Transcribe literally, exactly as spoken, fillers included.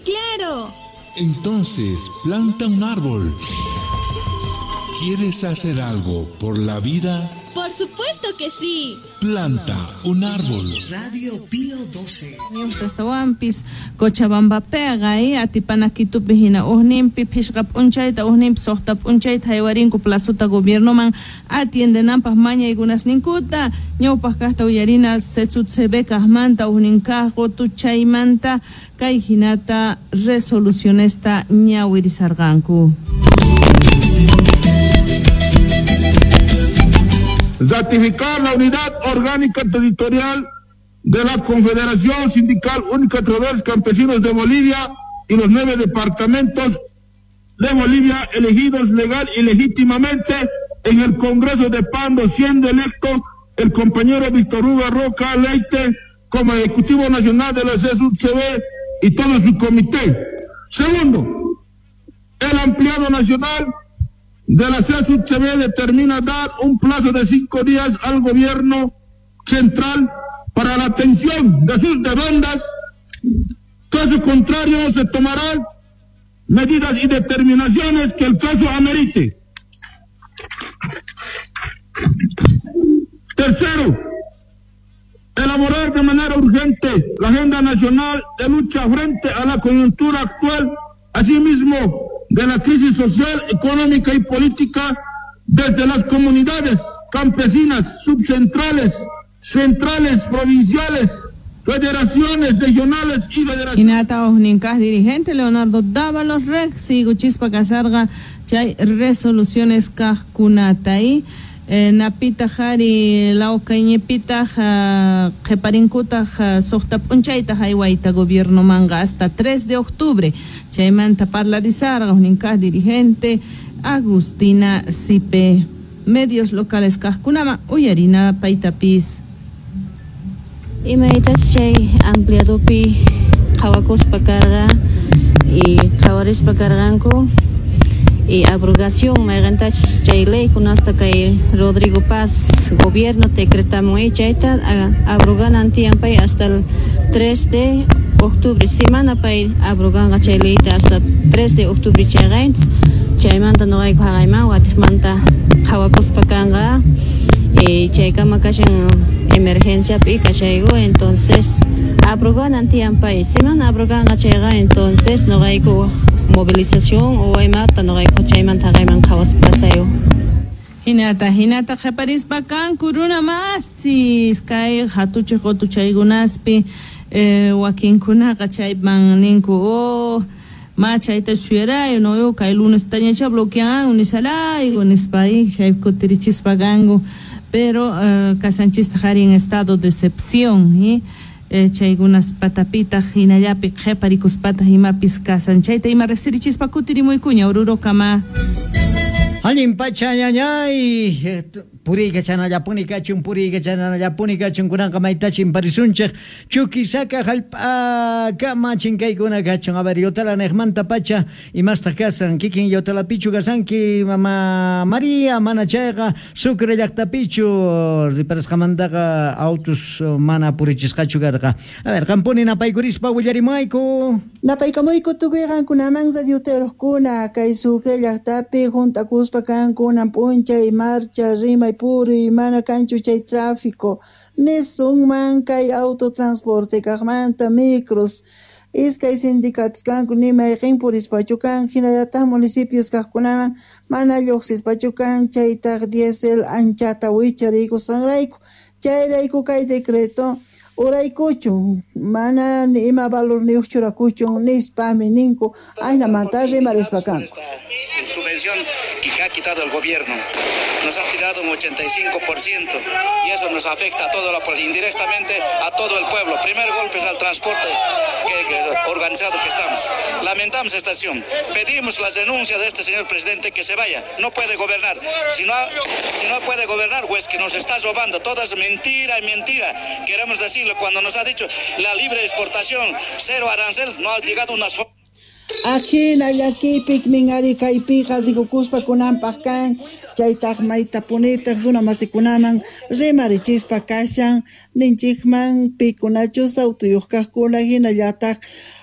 claro. Entonces, planta un árbol. ¿Quieres hacer algo por la vida? Por supuesto que sí. Planta un árbol. Radio Pío doce. Tastawampis Cochabamba pega y atipanakitu pihina ohnimpi pishqap unchayta ohnimpi sohtap unchayta haywarinko plazota gobierno man atiendenanpas maña igunas ninkuta ñawpas kasta uyarina setsut sebekah manta ohninkajo tuchaymanta kay hinata resolucionesta ñawirisarqanku. Ratificar la unidad orgánica territorial de la Confederación Sindical Única de Trabajadores Campesinos de Bolivia y los nueve departamentos de Bolivia elegidos legal y legítimamente en el Congreso de Pando, siendo electo el compañero Víctor Hugo Roca Leite como Ejecutivo Nacional de la C E S U C B y todo su comité. Segundo, el ampliado nacional de la C E S U C B determina dar un plazo de cinco días al gobierno central para la atención de sus demandas. Caso contrario, se tomarán medidas y determinaciones que el caso amerite. Tercero, elaborar de manera urgente la agenda nacional de lucha frente a la coyuntura actual, asimismo de la crisis social, económica y política desde las comunidades campesinas, subcentrales, centrales, provinciales, federaciones regionales y federaciones. Hinata Ohninkas, dirigente Leonardo Dávalos Rex y Guchispa Casarga, chay resoluciones Kajkunata y Napita Hari Laucañepita Jeparinkuta Sohta Punchaita Haiwaita Gobierno Manga hasta tres de octubre. Chaymanta Parlarizar, Ohninkas, dirigente Agustina Sipe. Medios locales Kajkunama, Uyarina Paitapis. Imaitas chay ampliado pi Jawakos Pacarga y Jawaris Pacarganco y abrogación Magantach chay ley con hasta que Rodrigo Paz gobierno decretamos chaita abrogan antiampay hasta el tres de octubre semana pay abrogan chay ley hasta tres de octubre chagain chaymanta no hay hagaima watimanta Jawakos Pacanga y chaykama kashan emergencia pica chaygo, entonces abrogan antiampay semana abrogan chayga, entonces no hay movilización o hay mata no hay chayman tagayman kawas pasayo. Hinata hinata jeparis bakan kuruna masis kay hatuche hotu chaygunaspi wakin kuna kachayman ninku o machaita suera no yo kay lunes tañacha bloquean unisala y unispai chay kutirichis pagango. Pero uh, Casanchista Jari en estado de excepción, ¿eh? Eh, Chaygunas patapitas, hinayapi, jeparicus patas y mapis Casanchaita y marresirichis pacutiri muy cuña, ururo kama. Alguien pachayay, puri kachana yapuni kachun, puri kachana yapuni kachun, kunan kamaitachin parisunchek, chukisaka halpa kama chinkay kuna kachun. A ver, yotala nejmanta pacha y más tacasan, kikin yotala pichu kasanki, mama María, mana chayga, sucre yaktapichu, riparas kamandaga autos mana purichis kachugarga. A ver, kampuni na paikurispa willarimaiko. Na paikamoiko tugueran kunamanza diuteros kuna, kay sucre yaktapi, junta kus pakan kunan puncha y marcha rima y puri mana cancho chay tráfico nesun man kay autotransporte kagmanta micros iskay sindicatos kan kunima ejin puris pachukan hinayata municipios kagkunaman mana lluqsis pachukan chay tag diesel anchata wichariku sanrayku chayrayku kay decreto uraykuchun mana ni ima valor ni uchurakuchun ni spami ninku ayna mantaje marispakan. Subvención que ha quitado el gobierno nos ha tirado un ochenta y cinco por ciento y eso nos afecta a todo la, indirectamente a todo el pueblo. Primer golpe es al transporte que, que, organizado que estamos. Lamentamos esta acción. Pedimos la denuncia de este señor presidente que se vaya. No puede gobernar. Si no, si no puede gobernar, pues que nos está robando. Todo es mentira y mentira. Queremos decirlo cuando nos ha dicho la libre exportación, cero arancel, no ha llegado una sola. Aquí nayaki pikmingari kaypi hasikukuspa kunanpaq kan chaytaq mayta punitaq suna masikunaman rimarichispa kashan ninchikman pikunachus autuyuq kaqkuna hinallataq